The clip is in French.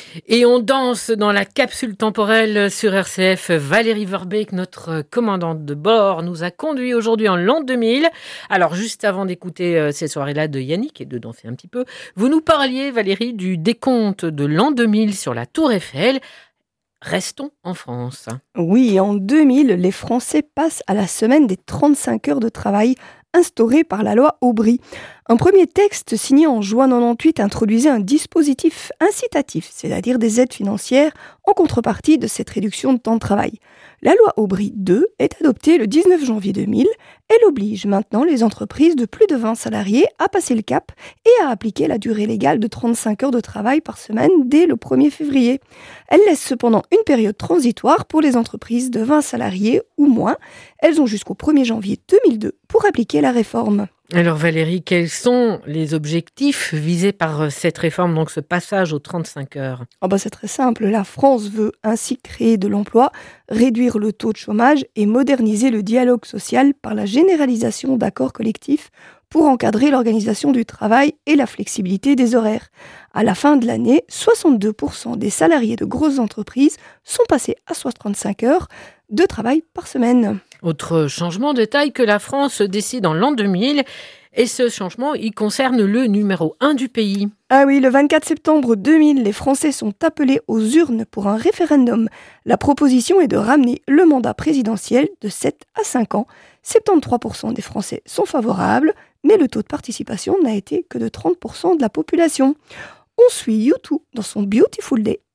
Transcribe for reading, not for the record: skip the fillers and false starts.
Et on danse dans la capsule temporelle sur RCF. Valérie Verbeek, notre commandante de bord, nous a conduit aujourd'hui en l'an 2000. Alors, juste avant d'écouter ces soirées-là de Yannick et de danser un petit peu, vous nous parliez, Valérie, du décompte de l'an 2000 sur la Tour Eiffel. Restons en France. Oui, en 2000, les Français passent à la semaine des 35 heures de travail instaurée par la loi Aubry. Un premier texte signé en juin 98 introduisait un dispositif incitatif, c'est-à-dire des aides financières en contrepartie de cette réduction de temps de travail. La loi Aubry 2 est adoptée le 19 janvier 2000. Elle oblige maintenant les entreprises de plus de 20 salariés à passer le cap et à appliquer la durée légale de 35 heures de travail par semaine dès le 1er février. Elle laisse cependant une période transitoire pour les entreprises de 20 salariés ou moins. Elles ont jusqu'au 1er janvier 2002 pour appliquer la réforme. Alors Valérie, quels sont les objectifs visés par cette réforme, donc ce passage aux 35 heures ? C'est très simple. La France veut ainsi créer de l'emploi, réduire le taux de chômage et moderniser le dialogue social par la généralisation d'accords collectifs pour encadrer l'organisation du travail et la flexibilité des horaires. À la fin de l'année, 62% des salariés de grosses entreprises sont passés à 65 heures de travail par semaine. Autre changement de taille que la France décide en l'an 2000, et ce changement, il concerne le numéro 1 du pays. Ah oui, le 24 septembre 2000, les Français sont appelés aux urnes pour un référendum. La proposition est de ramener le mandat présidentiel de 7 à 5 ans. 73% des Français sont favorables, mais le taux de participation n'a été que de 30% de la population. On suit U2 dans son Beautiful Day.